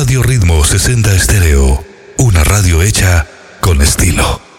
Radio Ritmo 60 Estéreo, una radio hecha con estilo.